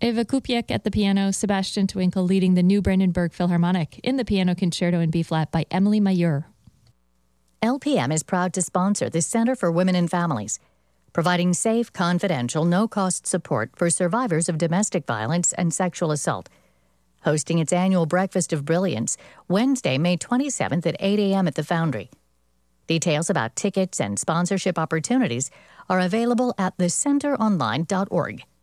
Eva Kupiec at the piano, Sebastian Twinkle leading the New Brandenburg Philharmonic in the Piano Concerto in B-flat by Emily Mayur. LPM is proud to sponsor the Center for Women and Families, providing safe, confidential, no-cost support for survivors of domestic violence and sexual assault. Hosting its annual Breakfast of Brilliance, Wednesday, May 27th at 8 a.m. at the Foundry. Details about tickets and sponsorship opportunities are available at thecenteronline.org.